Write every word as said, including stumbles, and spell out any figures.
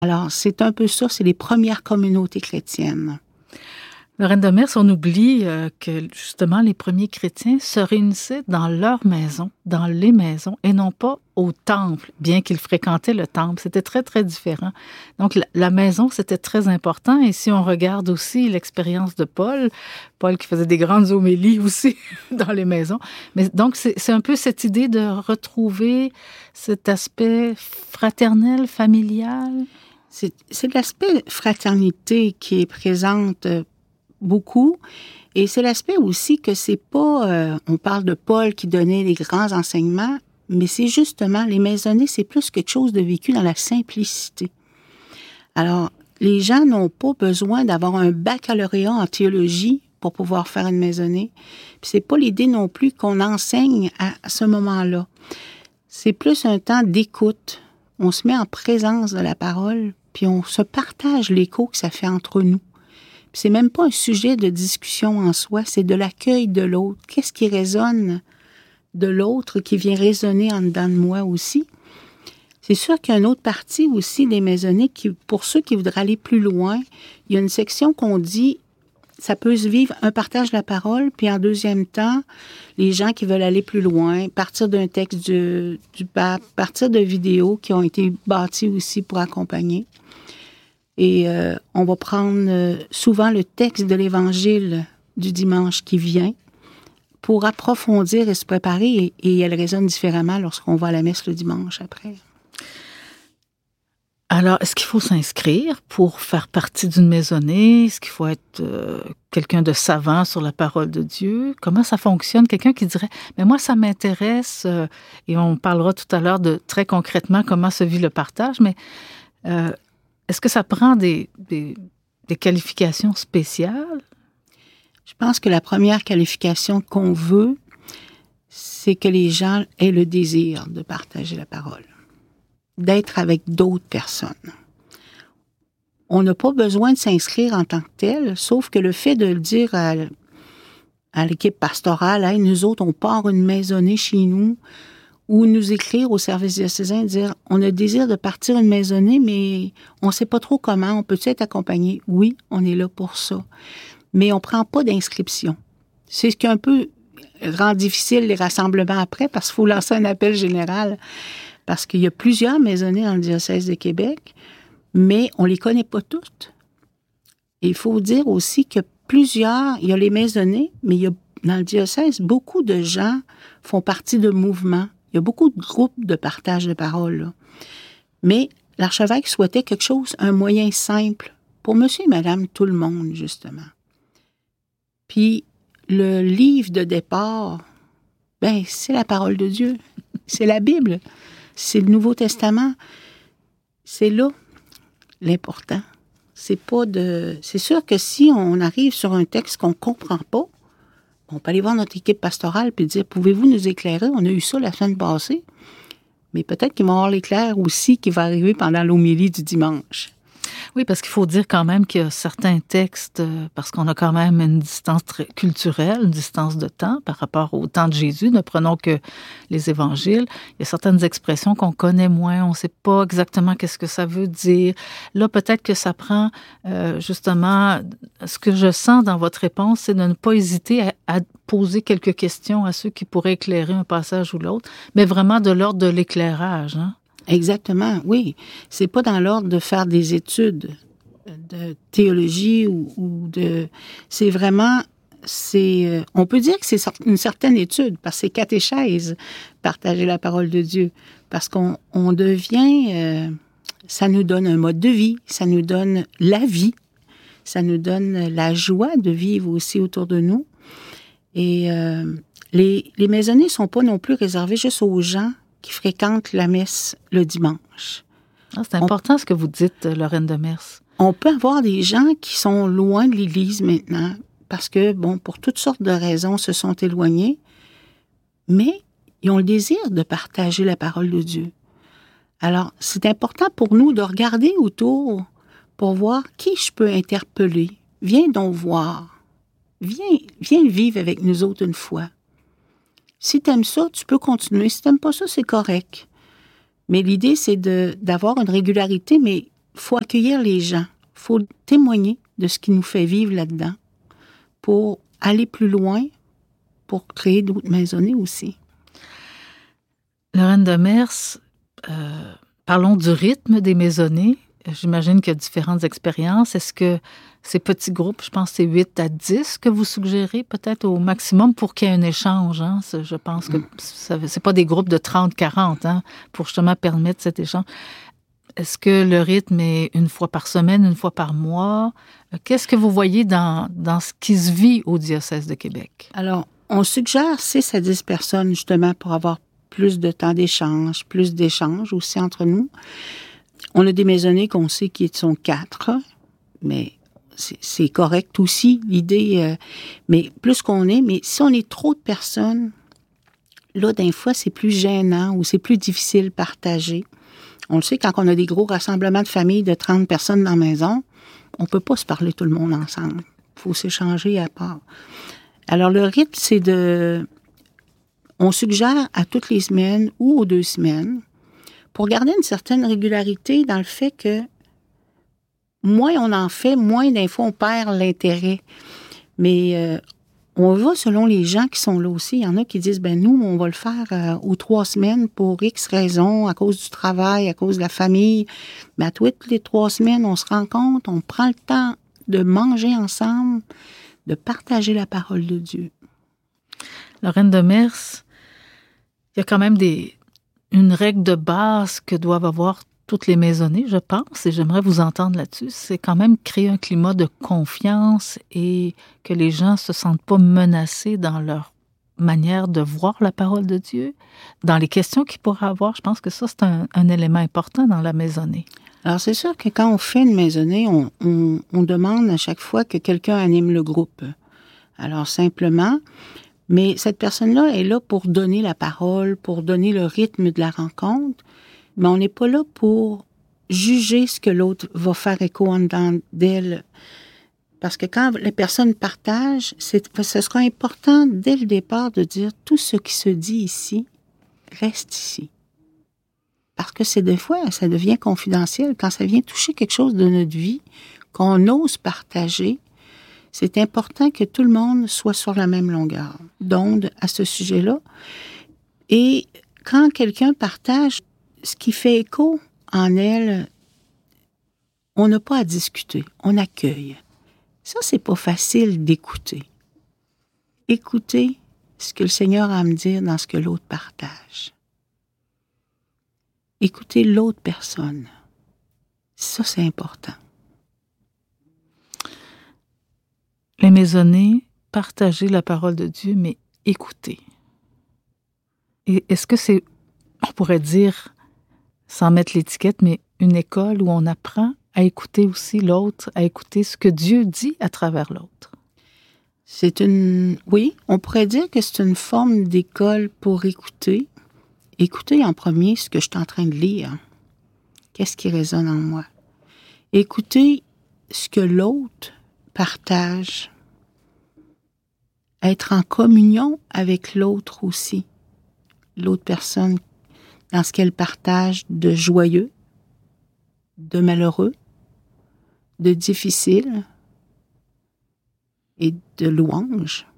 Alors, c'est un peu ça, c'est les premières communautés chrétiennes. Lorraine Demers, on oublie euh, que justement les premiers chrétiens se réunissaient dans leur maison, dans les maisons, et non pas au temple, bien qu'ils fréquentaient le temple. C'était très, très différent. Donc, la, la maison, c'était très important. Et si on regarde aussi l'expérience de Paul, Paul qui faisait des grandes homélies aussi dans les maisons. Mais donc, c'est, c'est un peu cette idée de retrouver cet aspect fraternel, familial. C'est, c'est l'aspect fraternité qui est présente beaucoup. Et c'est l'aspect aussi que c'est pas... Euh, on parle de Paul qui donnait des grands enseignements, mais c'est justement, les maisonnées, c'est plus quelque chose de vécu dans la simplicité. Alors, les gens n'ont pas besoin d'avoir un baccalauréat en théologie pour pouvoir faire une maisonnée. Puis c'est pas l'idée non plus qu'on enseigne à, à ce moment-là. C'est plus un temps d'écoute. On se met en présence de la parole, puis on se partage l'écho que ça fait entre nous. C'est même pas un sujet de discussion en soi, c'est de l'accueil de l'autre. Qu'est-ce qui résonne de l'autre qui vient résonner en dedans de moi aussi? C'est sûr qu'il y a une autre partie aussi des maisonnées qui, pour ceux qui voudraient aller plus loin, il y a une section qu'on dit, ça peut se vivre un partage de la parole, puis en deuxième temps, les gens qui veulent aller plus loin, partir d'un texte du, du pape, partir de vidéos qui ont été bâties aussi pour accompagner. Et euh, on va prendre euh, souvent le texte de l'Évangile du dimanche qui vient pour approfondir et se préparer. Et, et elle résonne différemment lorsqu'on va à la messe le dimanche après. Alors, est-ce qu'il faut s'inscrire pour faire partie d'une maisonnée? Est-ce qu'il faut être euh, quelqu'un de savant sur la parole de Dieu? Comment ça fonctionne? Quelqu'un qui dirait, mais moi, ça m'intéresse, euh, et on parlera tout à l'heure de très concrètement comment se vit le partage, mais... Euh, Est-ce que ça prend des, des, des qualifications spéciales? Je pense que la première qualification qu'on veut, c'est que les gens aient le désir de partager la parole, d'être avec d'autres personnes. On n'a pas besoin de s'inscrire en tant que tel, sauf que le fait de le dire à, à l'équipe pastorale, hey, nous autres, on part une maisonnée chez nous, ou nous écrire au service diocésain, dire « On a le désir de partir une maisonnée, mais on ne sait pas trop comment, on peut-tu être accompagné? » Oui, on est là pour ça. Mais on ne prend pas d'inscription. C'est ce qui un peu rend difficile les rassemblements après, parce qu'il faut lancer un appel général, parce qu'il y a plusieurs maisonnées dans le diocèse de Québec, mais on ne les connaît pas toutes. Et il faut dire aussi que plusieurs, il y a les maisonnées, mais il y a dans le diocèse, beaucoup de gens font partie de mouvements. Il y a beaucoup de groupes de partage de parole, là. Mais l'archevêque souhaitait quelque chose, un moyen simple, pour monsieur et madame tout le monde, justement. Puis, le livre de départ, ben c'est la parole de Dieu. C'est la Bible. C'est le Nouveau Testament. C'est là l'important. C'est pas de... C'est sûr que si on arrive sur un texte qu'on comprend pas, on peut aller voir notre équipe pastorale et dire, pouvez-vous nous éclairer? On a eu ça la semaine passée. Mais peut-être qu'ils vont avoir l'éclair aussi qui va arriver pendant l'homélie du dimanche. Oui, parce qu'il faut dire quand même qu'il y a certains textes, parce qu'on a quand même une distance culturelle, une distance de temps par rapport au temps de Jésus. Ne prenons que les évangiles. Il y a certaines expressions qu'on connaît moins. On ne sait pas exactement qu'est-ce que ça veut dire. Là, peut-être que ça prend euh, justement... Ce que je sens dans votre réponse, c'est de ne pas hésiter à, à poser quelques questions à ceux qui pourraient éclairer un passage ou l'autre, mais vraiment de l'ordre de l'éclairage, hein? Exactement, oui. C'est pas dans l'ordre de faire des études de théologie ou, ou de... C'est vraiment... c'est On peut dire que c'est une certaine étude, parce que c'est catéchèse, partager la parole de Dieu. Parce qu'on on devient... Euh, ça nous donne un mode de vie, ça nous donne la vie, ça nous donne la joie de vivre aussi autour de nous. Et euh, les, les maisonnées ne sont pas non plus réservées juste aux gens qui fréquentent la messe le dimanche. Ah, c'est important on, ce que vous dites, Lorraine Demers. On peut avoir des gens qui sont loin de l'Église maintenant, parce que, bon, pour toutes sortes de raisons, se sont éloignés, mais ils ont le désir de partager la parole de Dieu. Alors, c'est important pour nous de regarder autour pour voir qui je peux interpeller. Viens donc voir. Viens, viens vivre avec nous autres une fois. Si tu aimes ça, tu peux continuer. Si tu n'aimes pas ça, c'est correct. Mais l'idée, c'est de, d'avoir une régularité, mais faut accueillir les gens. Il faut témoigner de ce qui nous fait vivre là-dedans pour aller plus loin, pour créer d'autres maisonnées aussi. Lorraine Demers, euh, parlons du rythme des maisonnées. J'imagine qu'il y a différentes expériences. Est-ce que ces petits groupes, je pense que c'est huit à dix que vous suggérez peut-être au maximum pour qu'il y ait un échange? Hein? Je pense que ce n'est pas des groupes de trente quarante hein, pour justement permettre cet échange. Est-ce que le rythme est une fois par semaine, une fois par mois? Qu'est-ce que vous voyez dans, dans ce qui se vit au diocèse de Québec? Alors, on suggère six à dix personnes justement pour avoir plus de temps d'échange, plus d'échanges aussi entre nous. On a des maisonnées qu'on sait qui sont quatre, mais c'est, c'est correct aussi, l'idée. Euh, mais plus qu'on est, mais si on est trop de personnes, là, d'un fois, c'est plus gênant ou c'est plus difficile de partager. On le sait, quand on a des gros rassemblements de familles de trente personnes dans la maison, on peut pas se parler tout le monde ensemble. Il faut s'échanger à part. Alors, le rythme, c'est de... On suggère à toutes les semaines ou aux deux semaines pour garder une certaine régularité dans le fait que moins on en fait, moins d'un fois on perd l'intérêt. Mais euh, on va selon les gens qui sont là aussi. Il y en a qui disent, ben nous, on va le faire euh, aux trois semaines pour X raisons, à cause du travail, à cause de la famille. Mais à toutes les trois semaines, on se rencontre, on prend le temps de manger ensemble, de partager la parole de Dieu. Lorraine Demers, il y a quand même des, une règle de base que doivent avoir toutes les maisonnées, je pense, et j'aimerais vous entendre là-dessus. C'est quand même créer un climat de confiance et que les gens ne se sentent pas menacés dans leur manière de voir la parole de Dieu, dans les questions qu'ils pourraient avoir. Je pense que ça, c'est un, un élément important dans la maisonnée. Alors, c'est sûr que quand on fait une maisonnée, on, on, on demande à chaque fois que quelqu'un anime le groupe. Alors, simplement... Mais cette personne-là est là pour donner la parole, pour donner le rythme de la rencontre, mais on n'est pas là pour juger ce que l'autre va faire écho en dedans d'elle. Parce que quand les personnes partagent, c'est, ce sera important dès le départ de dire tout ce qui se dit ici reste ici. Parce que c'est des fois, ça devient confidentiel. Quand ça vient toucher quelque chose de notre vie, qu'on ose partager, c'est important que tout le monde soit sur la même longueur d'onde à ce sujet-là. Et quand quelqu'un partage ce qui fait écho en elle, on n'a pas à discuter, on accueille. Ça, c'est pas facile d'écouter. Écouter ce que le Seigneur a à me dire dans ce que l'autre partage. Écouter l'autre personne. Ça, c'est important. Les maisonnées, partager la parole de Dieu, mais écouter. Et est-ce que c'est, on pourrait dire, sans mettre l'étiquette, mais une école où on apprend à écouter aussi l'autre, à écouter ce que Dieu dit à travers l'autre? C'est une... Oui, on pourrait dire que c'est une forme d'école pour écouter. Écouter en premier ce que je suis en train de lire. Qu'est-ce qui résonne en moi? Écouter ce que l'autre partage, être en communion avec l'autre aussi, l'autre personne dans ce qu'elle partage de joyeux, de malheureux, de difficile et de louange.